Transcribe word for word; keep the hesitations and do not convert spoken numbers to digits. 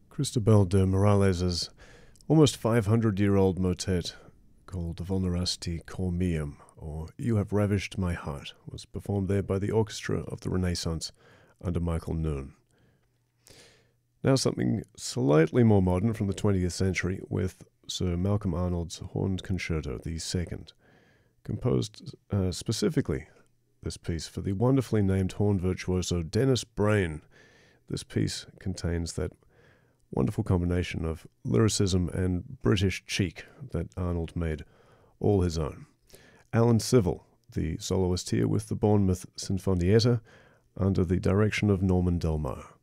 Cristobal de Morales's almost five hundred year old motet called Vulnerasti Cor Meum, or You Have Ravished My Heart, was performed there by the Orchestra of the Renaissance under Michael Noon. Now something slightly more modern from the twentieth century with Sir Malcolm Arnold's Horned Concerto, the second, composed uh, specifically this piece for the wonderfully named horn virtuoso Dennis Brain. This piece contains that wonderful combination of lyricism and British cheek that Arnold made all his own. Alan Civil, the soloist here with the Bournemouth Sinfonietta, under the direction of Norman Delmar.